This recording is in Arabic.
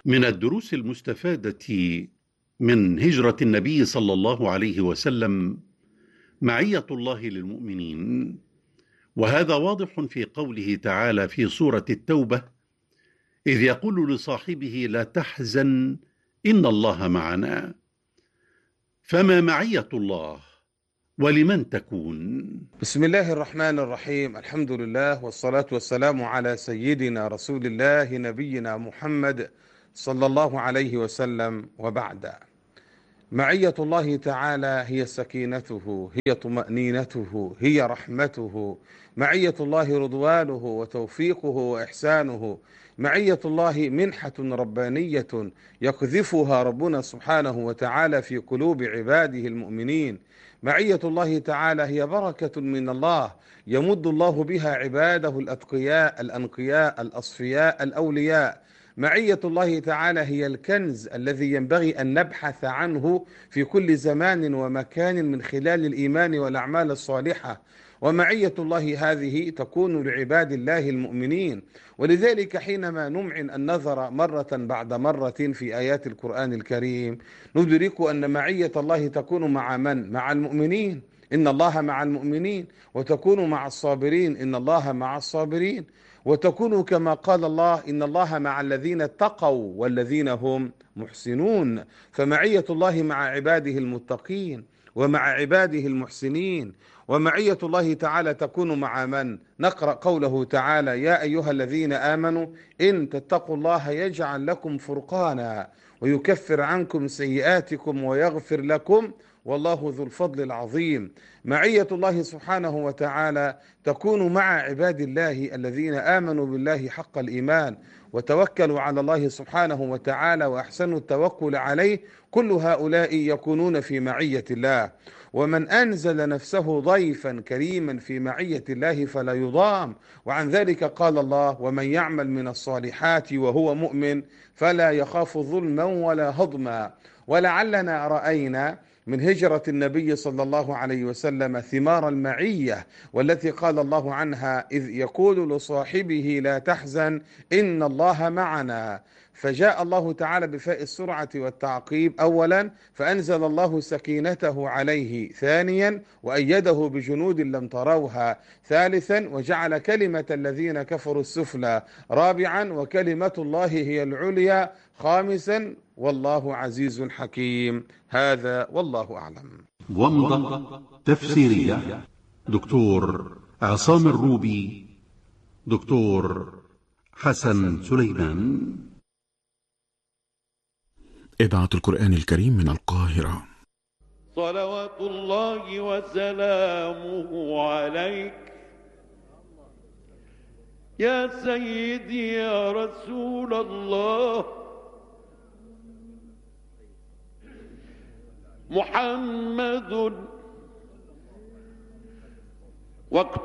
من الدروس المستفادة من هجرة النبي صلى الله عليه وسلم معية الله للمؤمنين، وهذا واضح في قوله تعالى في سورة التوبة: إذ يقول لصاحبه لا تحزن إن الله معنا. فما معية الله ولمن تكون؟ بسم الله الرحمن الرحيم. الحمد لله والصلاة والسلام على سيدنا رسول الله نبينا محمد صلى الله عليه وسلم، وبعد. معية الله تعالى هي سكينته، هي طمأنينته، هي رحمته. معية الله رضوانه وتوفيقه وإحسانه. معية الله منحة ربانية يقذفها ربنا سبحانه وتعالى في قلوب عباده المؤمنين. معية الله تعالى هي بركة من الله يمد الله بها عباده الأتقياء الأنقياء الأصفياء الأولياء. معية الله تعالى هي الكنز الذي ينبغي أن نبحث عنه في كل زمان ومكان من خلال الإيمان والأعمال الصالحة. ومعية الله هذه تكون لعباد الله المؤمنين، ولذلك حينما نمعن النظر مرة بعد مرة في آيات القرآن الكريم ندرك أن معية الله تكون مع من؟ مع المؤمنين، إن الله مع المؤمنين، وتكون مع الصابرين، إن الله مع الصابرين، وتكون كما قال الله إن الله مع الذين اتقوا والذين هم محسنون. فمعية الله مع عباده المتقين ومع عباده المحسنين. ومعية الله تعالى تكون مع من؟ نقرأ قوله تعالى: يا أيها الذين آمنوا إن تتقوا الله يجعل لكم فرقانا ويكفر عنكم سيئاتكم ويغفر لكم والله ذو الفضل العظيم. معية الله سبحانه وتعالى تكون مع عباد الله الذين آمنوا بالله حق الإيمان وتوكلوا على الله سبحانه وتعالى وأحسنوا التوكل عليه. كل هؤلاء يكونون في معية الله. ومن أنزل نفسه ضيفا كريما في معية الله فلا يضام. وعن ذلك قال الله: ومن يعمل من الصالحات وهو مؤمن فلا يخاف ظلما ولا هضما. ولعلنا رأينا من هجرة النبي صلى الله عليه وسلم ثمار المعية، والتي قال الله عنها: إذ يقول لصاحبه لا تحزن إن الله معنا. فجاء الله تعالى بفاء السرعة والتعقيب أولا، فأنزل الله سكينته عليه ثانيا، وأيده بجنود لم تروها ثالثا، وجعل كلمة الذين كفروا السفلى رابعا، وكلمة الله هي العليا خامسا، والله عزيز حكيم. هذا والله أعلم. ومضة تفسيرية دكتور عصام الروبي، دكتور حسن سليمان. إذاعة القرآن الكريم من القاهرة. صلوات الله وسلامه عليك يا سيدي يا رسول الله محمد. وقت